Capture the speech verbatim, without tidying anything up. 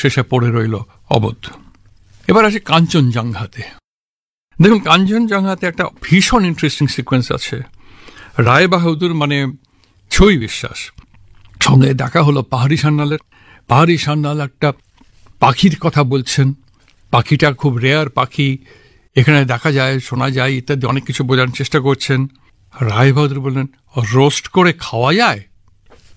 শেষে পড়ে রইল অবধ। এবার আসে কাঞ্চনজঙ্ঘাতে। দেখুন, কাঞ্চনজঙ্ঘাতে একটা ভীষণ ইন্টারেস্টিং সিকোয়েন্স আছে। রায় বাহাদুর মানে ছবি বিশ্বাস সঙ্গে দেখা হলো পাহাড়ি সান্যালের। পাহাড়ি সান্যাল একটা পাখির কথা বলছেন, পাখিটা খুব রেয়ার পাখি, এখানে দেখা যায় শোনা যায় ইত্যাদি অনেক কিছু বোঝানোর চেষ্টা করছেন। রায় বাহাদুর বললেন, রোস্ট করে খাওয়া যায়?